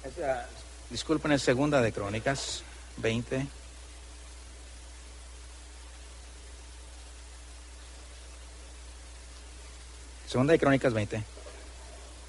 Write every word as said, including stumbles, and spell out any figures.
Es, uh, disculpen, es segunda de Crónicas veinte. Segunda de Crónicas veinte.